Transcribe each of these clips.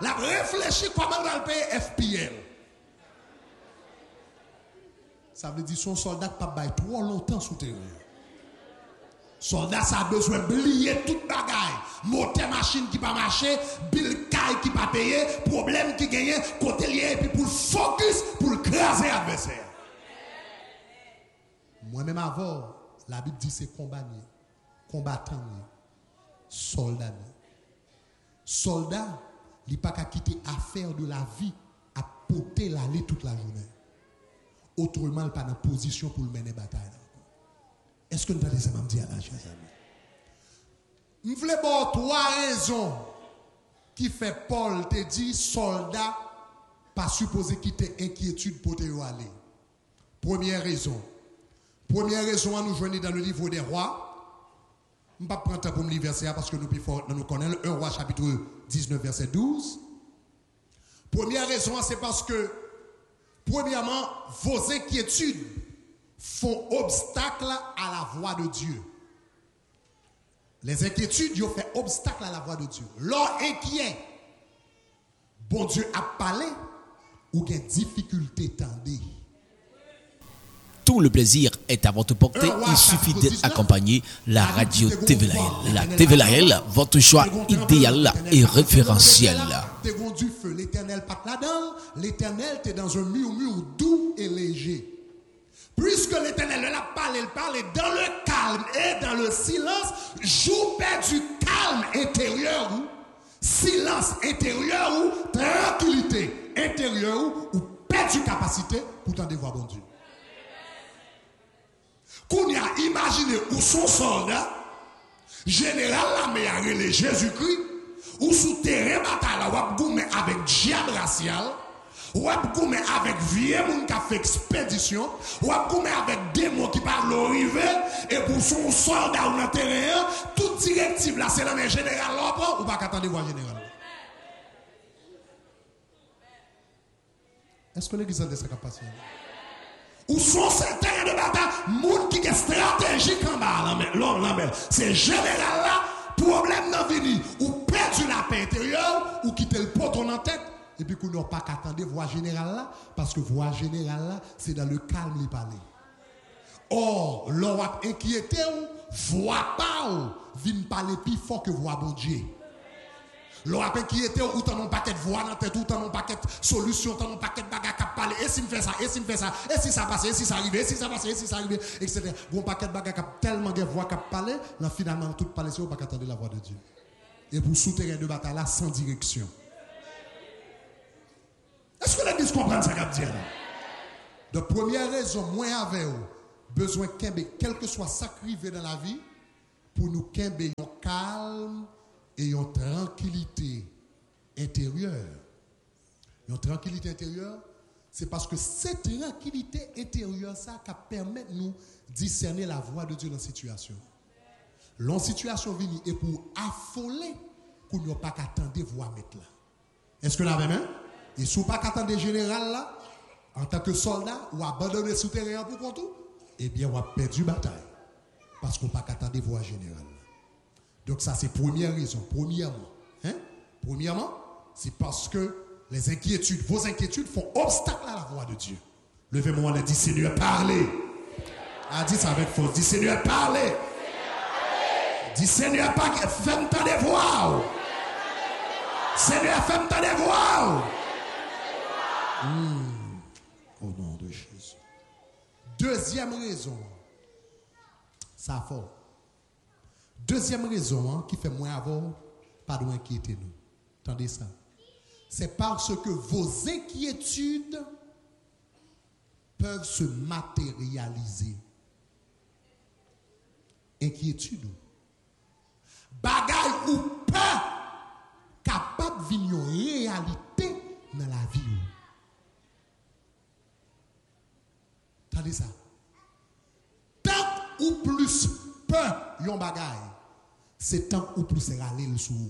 la réfléchi comment on va le payer FPL. Ça veut dire son soldat pas bail trop longtemps sous terrain. Soldat ça a besoin oublier toute bagaille. Moteur machine qui pas marcher, bill caille qui pas payer, problème qui gagne, côté lié et puis pour focus pour craser l'adversaire. Moi-même avant, la Bible dit c'est combattant, soldat. Soldat, il pas qu'à quitter affaire de la vie à porter l'aller toute la journée. Autrement, il n'est pas dans position pour mener bataille. Est-ce que nous avons ça me dire là, chers amis? Je voulais voir trois raisons qui fait Paul te dit soldat pas supposé quitter inquiétude pour te aller. Première raison, nous joignons dans le livre des rois. Je ne vais pas prendre temps pour me lire verset parce que nous connaissons 1 roi chapitre 19 verset 12. Première raison, c'est parce que premièrement, vos inquiétudes font obstacle à la voix de Dieu. Les inquiétudes, ils font obstacle à la voix de Dieu. L'homme inquiet, bon Dieu a parlé ou qu'il y a difficulté tendée. Tout le plaisir est à votre portée. Il suffit d'être accompagné la radio TVLAL. La TVLAL, votre choix idéal et référentiel. T'es du feu, l'Éternel pas là-dedans. L'Éternel t'es dans un murmure doux et léger. Puisque l'Éternel a parlé, il parle dans le calme et dans le silence, joue du calme intérieur ou silence intérieur ou tranquillité intérieure ou perdu capacité pour t'en devoir bon Dieu. Qu'on y a imaginé où son soldat, général la meilleure Jésus-Christ, ou sous terrain bataille, ou avec diable racial, ou avec vieux moun qui a fait expédition, ou avec démons qui parlent au rivet, et pour son soldat ou dans terrain, toute directive là, c'est la main générale là, ou pas qu'attendre voir général. Est-ce que l'église a de sa capacité? Ou sont certains de bataille, moun qui est stratégique en bas, l'homme, c'est général là, problème n'a venu, ou perdu la paix intérieure, ou quitter le poteau en tête, et puis qu'on n'a pas qu'à attendre voix générale là, parce que voix générale là, c'est dans le calme les parler. Or, l'on va inquiéter ou, voix pas ou, vient parler plus fort que voix bon Dieu. L'on a inquiété ou t'as un paquet de voix dans tête, ou t'as un paquet de solutions, t'as un paquet de bagages à parler, et si me fait ça, et si me fait ça, et si ça passe, et si ça arrive, et si ça passe, et si ça arrive, etc. Un paquet de bagages à tellement de voix à parler, là finalement tout parler, c'est pas qu'attendre la voix de Dieu. Et pour souterrain de bataille là, sans direction. Est-ce que l'église comprend ça qu'a dire là? De première raison, moi avec vous, besoin quel que soit ça qui arrive dans la vie, pour nous qu'un calme et une tranquillité intérieure. Une tranquillité intérieure, c'est parce que cette tranquillité intérieure, ça qui permet de nous discerner la voix de Dieu dans la situation. La situation vient et pour affoler, qu'on n'a pas qu'attendre voix mettre là. Est-ce que vous l'avez même? Et si vous n'avez pas qu'attendre général là, en tant que soldat, ou abandonner souterrain pour contre, eh bien, on a perdu bataille. Parce qu'on n'a pas qu'attendre voix générale. Donc ça c'est première raison. Premièrement, c'est parce que les inquiétudes, vos inquiétudes font obstacle à la voix de Dieu. Levez-moi, on a dit Seigneur, parlez. A dit ça avec force. Dis Seigneur, parlez. Dis Seigneur, fais-moi des voix. Seigneur, fais-moi des voix. Au nom de Jésus. Deuxième raison, ça fort. Deuxième raison qui fait moins avoir, pas de inquiéter nous. Attendez ça. C'est parce que vos inquiétudes peuvent se matérialiser. Inquiétude. Bagaille ou peur capable de venir en réalité dans la vie. Attendez ça. Tant ou plus peur yon bagaille, c'est tant ou plus râler le sou.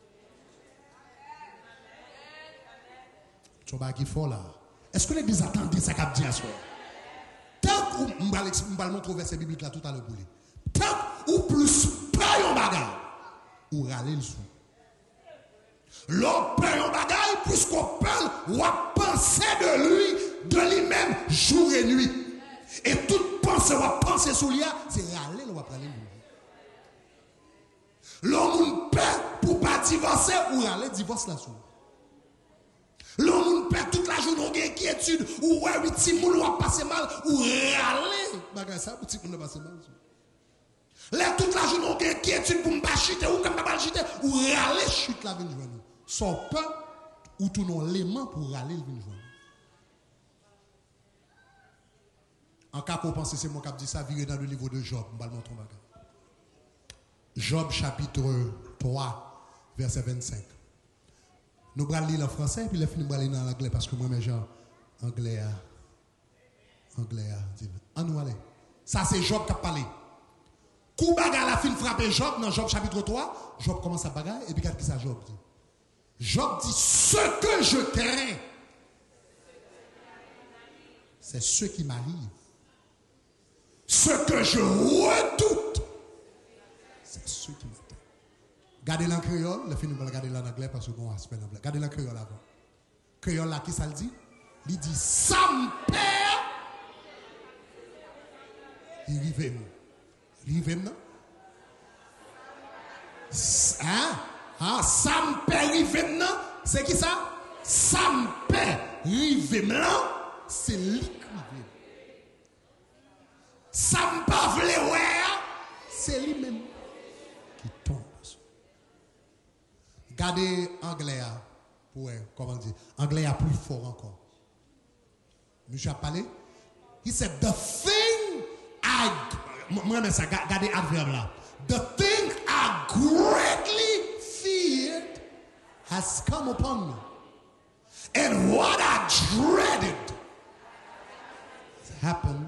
Tu vois qui fort là. Est-ce que l'église attendait ça qu'a dit à soi? Tant ou m'bal montrer verset biblique là tout à l'heure pour lui. Tant ou plus peur yon bagaille ou râler le sou. L'homme peur yon bagaille ou à penser de lui, de lui-même, jour et nuit. Et toute pensée ou à penser sur lui, c'est râler ou à parler. L'homme peur pour pas divorcer ou râler, divorce là-dessus. L'homme perd toute la journée, on a inquiétude, ou ouais, oui, si moun va passer mal, ou râler. Bagay ça, petit moun va passer mal. Là, toute la journée, on a inquiétude pour me pas chuter, ou comme pas chuter, ou râler, chute la vie de journée. Sans peur, ou tout non l'aimant pour râler, le journée. En cas qu'on pense, c'est moi qui dit ça, virer dans le livre de Job, on va le montrer. Job chapitre 3, verset 25. Nous allons lire en français, puis les films allons lire en anglais, parce que moi, mes gens, anglais, en nous aller. Ça, c'est Job qui a parlé. Kou bagarre la fin frapper Job, dans Job chapitre 3, Job commence à bagarre, et puis qu'est-ce que ça Job dit? Job dit, ce que je crains, c'est ce qui m'arrive. Ce que je redoute, c'est ce qui m'arrive. Gardez l'en créole, le film va regarder l'en anglais parce que bon aspect anglais. Gardez l'en créole avant. Créole là, qui ça le dit? Il dit, ça me perd. Il rive nous. Rive nous. Hein? Ça me perd, rive nous. C'est qui ça? Ça me perd, rive nous. C'est lui qui rive. Ça me pas vle ouais. C'est lui-même qui tombe. Regardez anglais, pour comment dire, anglais a plus fort encore. Monsieur a parlé. He said, the thing moi mais ça, regardez adverbe là. The thing I greatly feared has come upon me. And what I dreaded has happened.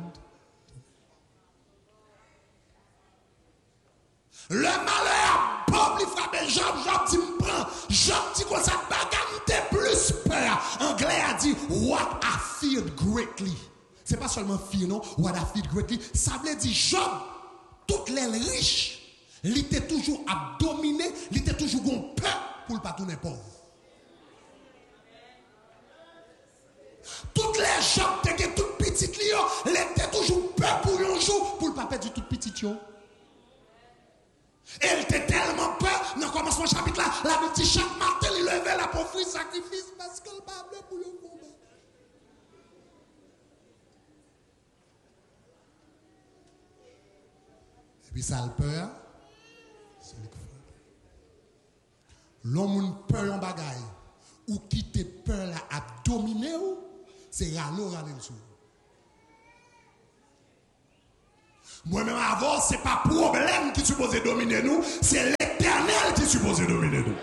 Le malheur, Bob lui frappe Job dit me prend. Job dit qu'on ça bagarre plus peur. Anglais a dit what I feared greatly. C'est pas seulement fear non, what I feared greatly. Ça veut dire Job, toutes les riches, il était toujours à dominer, il était toujours gon peur pour ne pas tourner pauvre. Toutes les Job étaient toutes petites lions, il était toujours peur pour un jour pour ne pas perdre toute petite lion. Elle était tellement peur, dans le commencement du chapitre là, la Bible dit chaque matin, il levait la pour offrir sacrifice parce qu'elle parlait pour le combat. Et puis ça le peur, c'est le fait. L'homme peur en bagaille, ou quitter peur là à dominer, c'est râler le sou. Moi-même avant, ce n'est pas problème qui suppose dominer nous, c'est l'Éternel qui suppose dominer nous.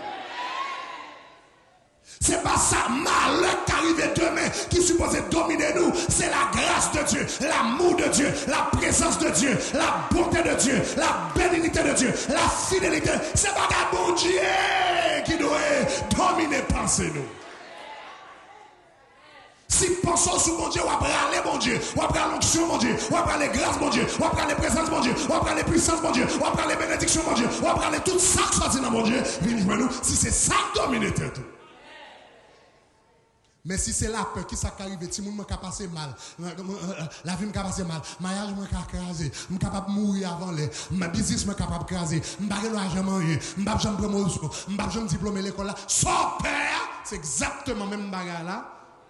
Ce n'est pas ça, malheur qui arrive demain qui suppose dominer nous, c'est la grâce de Dieu, l'amour de Dieu, la présence de Dieu, la bonté de Dieu, la bénignité de Dieu, la fidélité. C'est pas bon Dieu qui doit dominer pensée nous. Si pensons sur mon Dieu, on va prendre mon Dieu, on va prendre l'onction mon Dieu, on va prendre les grâces mon Dieu, on va prendre les présences mon Dieu, on va prendre les puissances mon Dieu, on va prendre les bénédictions mon Dieu, on va prendre tout ça qui soit dans mon Dieu, viens jouer nous, si c'est ça qui domine tout. Mais si c'est la peur qui s'arrive, si moun m'a passé mal, la vie m'a passé mal, mariage m'a crasé, m'a capable mourir avant les, ma business m'a capable craser, m'a pas l'argent manger, m'a pas jamais promotion, m'a pas jamais diplômé l'école là, sans peur, c'est exactement même bagarre là.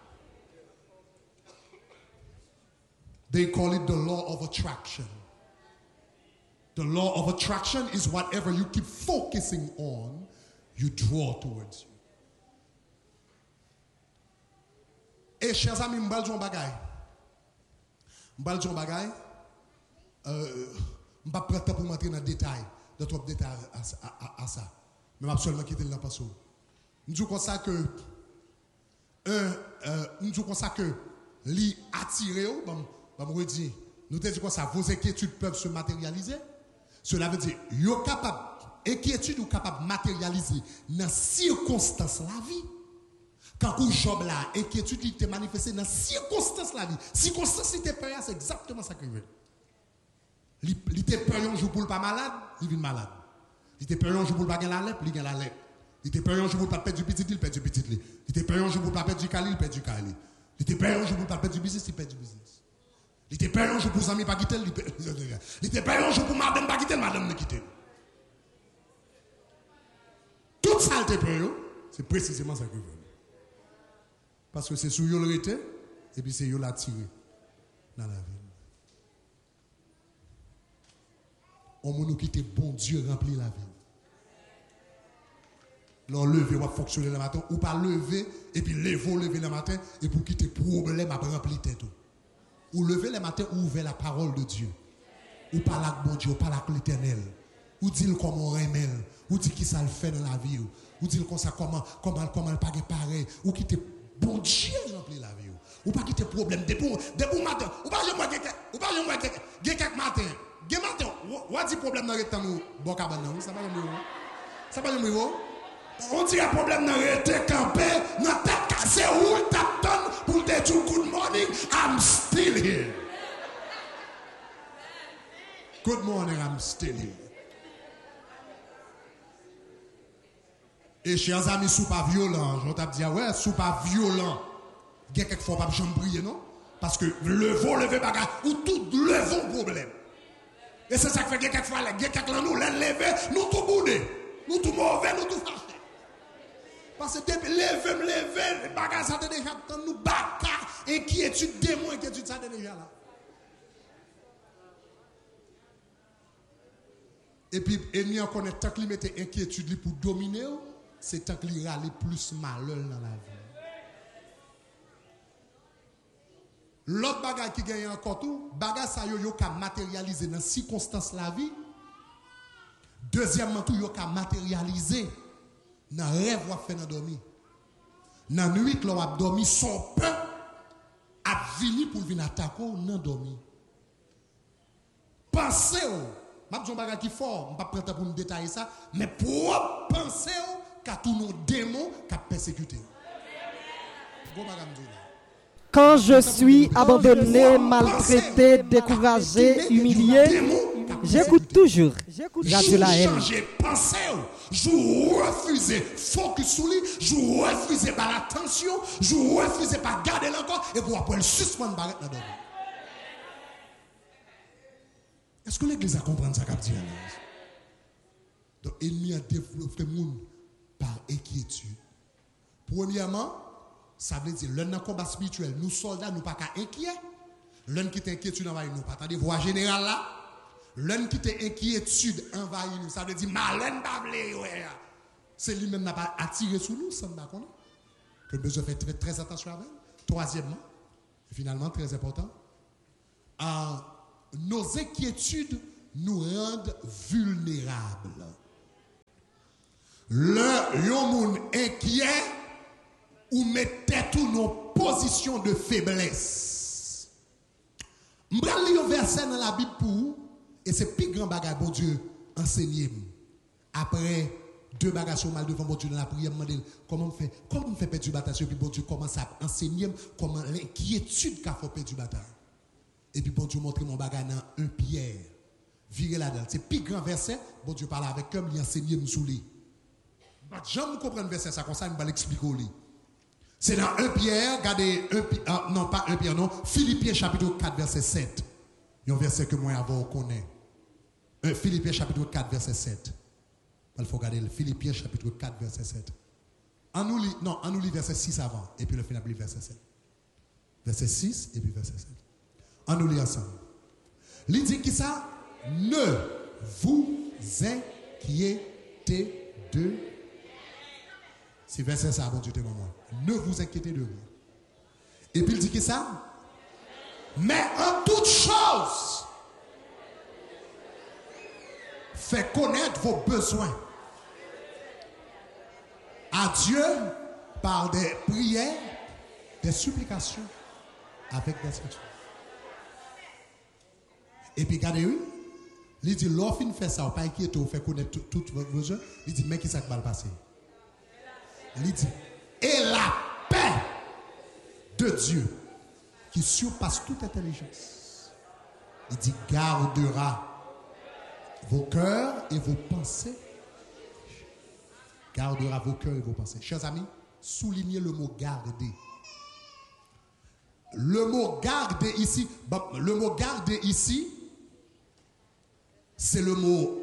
They call it the law of attraction. The law of attraction is whatever you keep focusing on, you draw towards you. Et chers amis, je vais vous dire un bagay. Je ne vais pas prêter pour m'entrer dans le détail, de trop de détails à ça. Mais je vais absolument quitter le passage. Je dis comme ça que, li attiré, nous te dit comme ça, vos inquiétudes peuvent se matérialiser. Cela veut dire, yo capable, inquiétude ou capable de matérialiser dans circonstances la vie. Quand vous Job là, inquiétude qui était manifestée dans circonstances la vie. Circonstances qui était peur, c'est exactement ça que je veux. Il était peur un jour pour le pas malade, il vient malade. Il était peur un jour pour le pas gagner la lèpre, il gagne la lèpre. Il était peur un jour pour le pas perdre du petit, il perd du petit. Il était peur payé un jour pour ne pas perdre du Cali, il perd du Cali. Il était payé un jour pour ne pas perdre du business, il perd du business. Il était payé un jour pour les amis pas quitter, il était payé un jour pour madame pas quitter, madame ne quitter. Tout ça, il était payé, c'est précisément ça que je veux. Parce que c'est sous yo le rete, et puis c'est yo la tiré dans la vie. On nous quitte bon Dieu rempli la vie. L'on lever, on va fonctionner le matin, ou pas lever, et puis lever le matin, et pour quitter problème à remplir tête. Ou lever le matin, ou ouvrir la parole de Dieu. Ou parler avec bon Dieu, ou parler avec l'éternel. Ou dire comment on remet, ou dire qui ça le fait dans la vie. Ou dire comment le pas pareil, ou quitter bon Dieu remplir la vie. Ou pas quitter problème, depuis matin, ou pas jamais quelques matin. Gen matin, ou dit problème dans le rectangle, bon cabane, ça va jamais. Ça va jamais. On dit un problème dans le campé, dans tête cassée, ou tap donne pour te dire good morning, I'm still here. Good morning, I'm still here. Et chers amis, sous pas violent, je t'ai dit, ouais, sous pas violent, il y a quelquefois pas besoin de briller, non? Parce que lever bagarre, ou tout levons problème. Et c'est ça qui fait que quelquefois, nous lever, nous tout boudé, nous tout mauvais, nous tout fâché. Parce que depuis lever, bagarre, ça déjà, nous bagarre, inquiétude, démon, inquiétude, ça déjà là. Et puis, ennemi en connaît tant qu'il mettait inquiétude pour dominer, c'est tant qu'il râle plus malheur dans la vie. L'autre bagage qui gagne encore tout, bagage ça yo ka matérialiser dans circonstances la vie. Deuxièmement tout yo ka matérialiser dans rêve ou fait dans dormir. Dans nuit l'on a dormi son peur a venu pour venir attaquer dans dormir. Pensez m'a dit un bagage qui fort, on pas prêt pour me détailler ça, mais pour penser qu'à tout nos démons qui persécuté. Bon bagage me dit. Quand je suis abandonné, maltraité, découragé, humilié, j'écoute toujours Radio La Haine. Je refuse focus sur lui, je refuse par l'attention, je refuse par garder l'encore et pour après le suspendre barrette dans le Est-ce que l'église a compris ça qu'a dit? Donc l'ennemi a développé le monde par inquiétude. Premièrement, ça veut dire, l'un dans le combat spirituel, nous soldats, nous pas inquiets. L'un qui est inquiétude envahit nous. Pas attendez, voix générale là. L'un qui est inquiétude envahit nous. Ça veut dire, malin bablé, ouais. C'est lui-même n'a pas attiré sur nous, ça ne pas connaître. Que nous devons faire très, très attention avec. Troisièmement, et finalement, très important, nos inquiétudes nous rendent vulnérables. Le monde inquiet, ou mettez tous nos positions de faiblesse. Je vais lire un verset dans la Bible pour vous, et c'est plus grand bagage, bon Dieu, enseigner. Après, deux bagages sur mal devant bon Dieu dans la prière, comment on fait perdre du bataille, puis bon Dieu commence à enseigner comment l'inquiétude qu'a fait perdre du bataille. Et puis bon Dieu montre mon bagage dans 1 Pierre. Virez là-dedans. C'est plus grand verset, bon Dieu parle avec comme il enseigne sous lui. J'aime comprendre verset ça, comme ça, il va l'expliquer au lit. C'est dans 1 Pierre, regardez, non pas 1 Pierre, non, Philippiens chapitre 4, verset 7. Il y a un verset que moi avant on connaît. Philippiens chapitre 4, verset 7. Il faut regarder Philippiens chapitre 4, verset 7. On nous lit verset 6 avant, et puis le final, verset 7. Verset 6, et puis verset 7. On nous lit ensemble. Il dit qui ça? Ne vous inquiétez de. C'est verset ça, bon Dieu, t'es moi. Ne vous inquiétez de rien. Et puis il dit que ça? Mais en toute chose, faites connaître vos besoins à Dieu par des prières, des supplications, avec des instructions. Et puis regardez, il dit, l'offre fait ça, pas inquiéter, vous fait connaître tous vos besoins. Il dit, mais qui ça va le passer? Il dit, et la paix de Dieu qui surpasse toute intelligence, il dit, gardera vos cœurs et vos pensées. Gardera vos cœurs et vos pensées. Chers amis, souligner le mot garder. Le mot garder ici, c'est le mot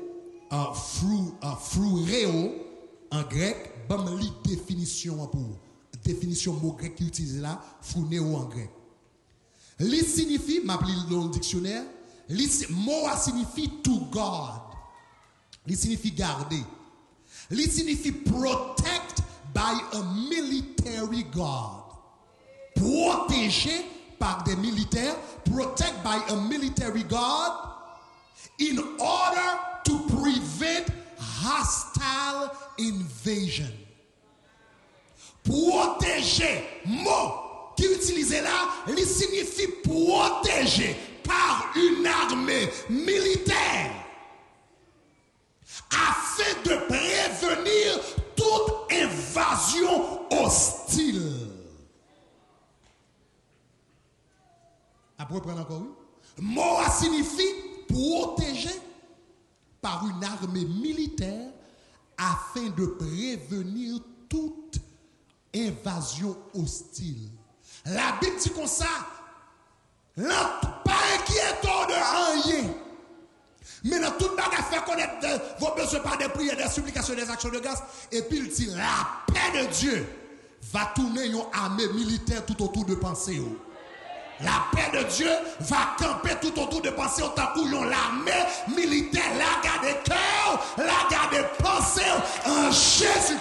frureo en grec. Bam li définition pour définition mot grec qui utilise là, fruneo en grec. Li signifie, m'appelle dans le dictionnaire, mot signifie to guard. Li signifie garder. Li signifie protect by a military guard. Protégé par des militaires, protect by a military guard in order to prevent hostile invasion. Protéger, mot qui utilise là, il signifie protéger par une armée militaire afin de prévenir toute invasion hostile. Après, prendre encore une. Mot signifie protéger par une armée militaire afin de prévenir toute invasion hostile. La Bible dit comme ça, pas inquiétant de rien. Mais dans toute bagarre, faire connaître vos besoins par des prières, des supplications, des actions de grâce. Et puis il dit, la paix de Dieu va tourner une armée militaire tout autour de pensée. La paix de Dieu va camper tout autour de pensée autant que l'armée militaire, la garde cœur, la garde pensée en Jésus.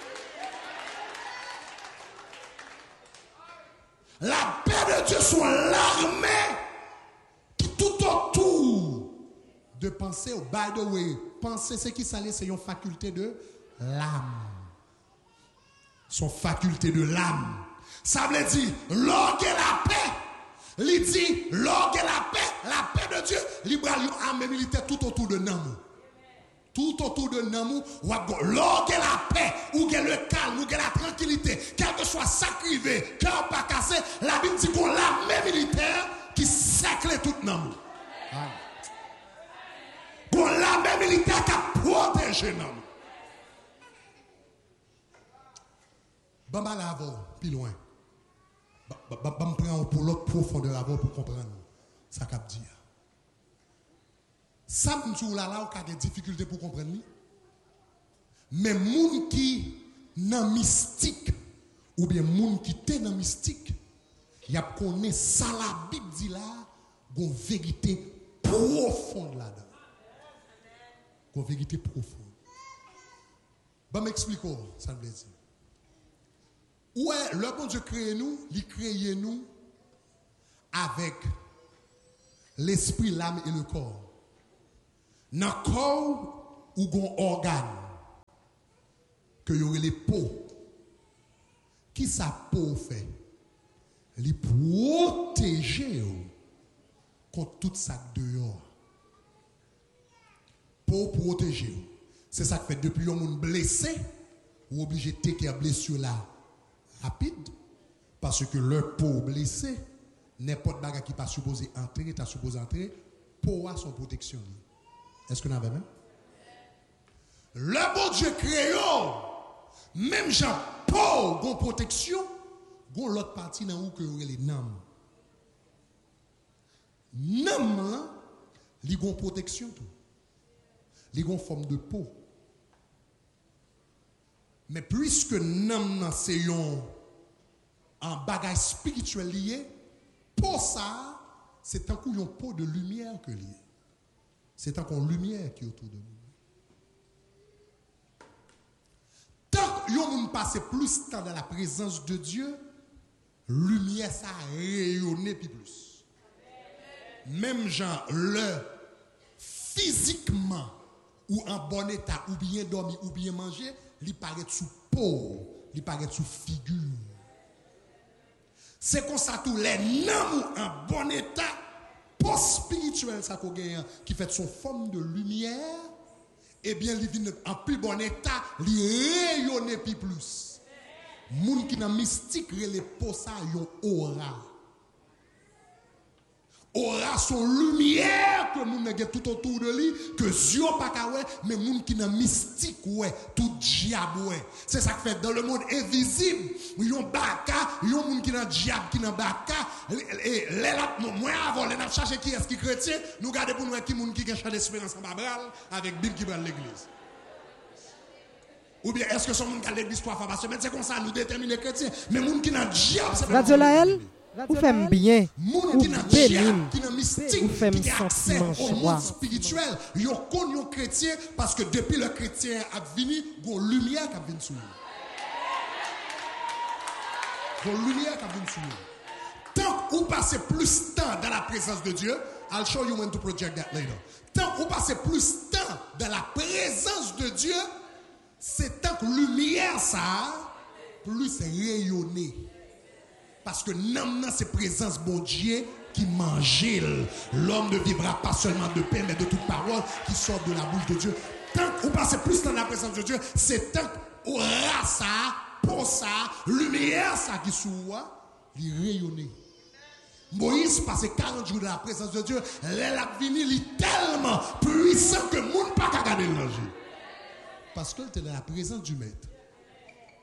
La paix de Dieu soit l'armée qui tout autour de penser. By the way, penser c'est qui s'allait, c'est une faculté de l'âme. Son faculté de l'âme. Ça veut dire, lorsque la paix, il dit, lorsque la paix de Dieu, libéral une armée militaire tout autour de nous. Tout autour de nous, lorsque la paix, ou que le calme, ou que la tranquillité, quel que soit sacrifié, cœur pas cassé, la Bible dit qu'on l'armée militaire qui sècle tout nous. Qu'on l'armée militaire qui a protégé nous. Bamba l'avant, plus loin. Bamba prend pour l'autre profondeur avant pour comprendre ça qu'a dit. Ça m'sou là qui a des difficultés pour comprendre. Mais moun qui nan mystique ou bien moun qui te nan mystique, y a connaît ça la Bible dit là, gon vérité profonde là-dedans. Gon vérité profonde. Bah m'explique ça veut dire. Ouais, le bon Dieu crée nous, il crée nous avec l'esprit, l'âme et le corps. Dans le corps, ou un organe, que y aurait les peaux. Qui sa peau fait? Les protéger contre tout ça dehors. Pour protéger. C'est ça que fait depuis un monde blessé, ou obligé de te blessure là rapide, parce que leur peau blessée, n'importe bagarre qui pas supposé entrer, t'as supposé entrer, peau a son protection. Est-ce que nous avons même? Le bon Dieu créole, même Jean Paul, gon protection, gon l'autre partie dans où que les nam. Nam, li gon protection tout. Li gon forme de peau. Mais puisque nam c'est un bagage spirituel lié, pour ça, c'est un coup une peau de lumière que lié. C'est encore lumière qui est autour de nous. Tant que nous passons plus de temps dans la présence de Dieu, lumière ça rayonne plus. Même genre le physiquement ou en bon état ou bien dormi ou bien manger, il paraît sous peau, il paraît sous figure. C'est comme ça tous les noms en bon état. Spirituel ça qui fait son forme de lumière, et bien il vient en plus bon état, il rayonne plus. Moun qui dans mystique les peau ça yon aura. aura son lumière que nous n'avons tout autour de lui, que Dieu pas qu'à mais moun qui n'a mystique ouais, tout diable ouais. C'est ça qui fait dans le monde invisible, yon baka, yon moun qui n'a diable qui n'a baka, et les là moi avant les n'a chercher qui est qui chrétien, nous garder pour nous qui moun qui a chant d'espérance en babral avec Bible qui va l'église. Ou bien est-ce que son monde qui a l'église 3 fois par semaine, c'est comme ça nous déterminer chrétien, mais moun qui n'a diable c'est Radio Laël, vous faites bien, moun qui n'a diable, qui n'a mystique, vous faites qui a accès sentiment au monde spirituel, yon connaît yon chrétien parce que depuis le chrétien a venu, gon lumière qui a venu sur lui. Gon lumière qui a venu sur lui. Tant que vous passez plus de temps dans la présence de Dieu, I'll show you when to project that later. Tant que vous passez plus de temps dans la présence de Dieu, c'est tant que lumière ça, plus rayonner. Parce que non, c'est présence bon Dieu qui mange. L'homme ne vivra pas seulement de pain, mais de toute parole qui sort de la bouche de Dieu. Tant que vous passez plus de temps dans la présence de Dieu, c'est tant que vous aura ça, pour ça, lumière ça qui soit, il rayonner. Moïse passait 40 jours dans la présence de Dieu. L'aile a venu, il est tellement puissant que le monde n'a pas qu'à garder le manger. Parce qu'il était dans la présence du maître.